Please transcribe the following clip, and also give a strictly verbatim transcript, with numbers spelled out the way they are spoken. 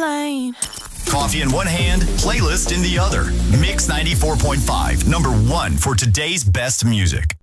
complain. Coffee in one hand, playlist in the other. Mix ninety-four point five, number one for today's best music.